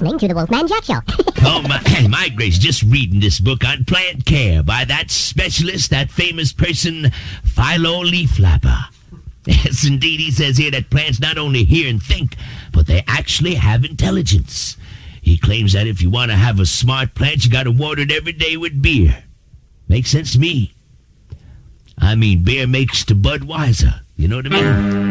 listening to the Wolfman Jack Show. Oh, my Grace, just reading this book on plant care by that specialist, that famous person, Philo Leaflapper. Yes, indeed, he says here that plants not only hear and think, but they actually have intelligence. He claims that if you want to have a smart plant, you got to water it every day with beer. Makes sense to me. I mean, beer makes the bud wiser. You know what I mean?